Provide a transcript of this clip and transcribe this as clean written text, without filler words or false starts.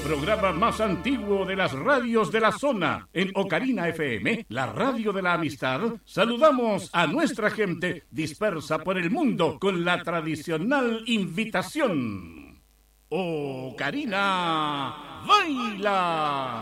programa más antiguo de las radios de la zona. En Ocarina FM, la radio de la amistad, saludamos a nuestra gente dispersa por el mundo con la tradicional invitación. Ocarina, baila.